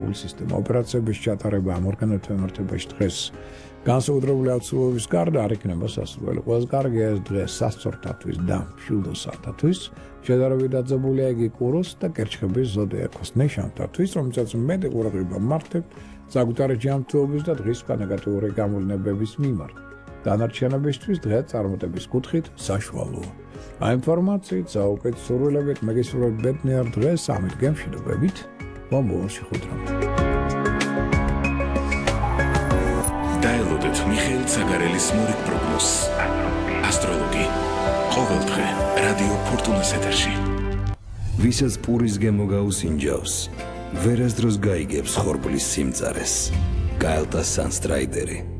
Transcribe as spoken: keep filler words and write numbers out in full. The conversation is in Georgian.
სისტემა ოპერაციების ჩატარება ამ ორგანოებთან მიმართებაში დღეს განსაკუთრებული აუცილებლობის გარდა არ იქნება სასურველი. Ყველაზე კარგია ეს დღე სასწორთათვის და მშვილდოსათათვის. შედარებით დაძაბულია იგი კუროს და კერჩხების ზოდიაქოს ნიშანთათვის, რომელსაც მეტი ყურადღება მართებთ საკუთარი ჯანმრთელობის და დღის ნეგატიური გამოვლინებების მიმართ. დანარჩენებისთვის დღე წარმატების კუთხით საშუალოა. Ამ ინფორმაციით საუკეთ სურვილებით მეგესურვებთ ბედნიერ დღეს ამით გემშვიდობებით. მომავალში ხვდრამ. დაელოდეთ მიხეილ ცაგარელის მორიგ პროგნოზს. ასტროლოგი. ყოველდღე რადიო ფორტუნას ეთერში. ვისაც პურის გემო გაუსინჯავს, ვერასდროს გაიგებს ხორბლის სიმწარეს. გაელტა სანსტრაიდერი.